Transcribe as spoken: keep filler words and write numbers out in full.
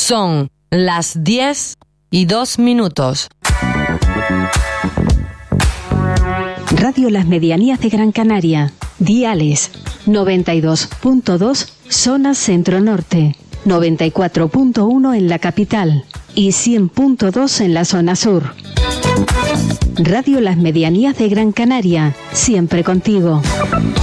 Son las diez y dos minutos. Radio Las Medianías de Gran Canaria. Diales noventa y dos punto dos zona centro-norte, noventa y cuatro punto uno en la capital y cien punto dos en la zona sur. Radio Las Medianías de Gran Canaria, siempre contigo.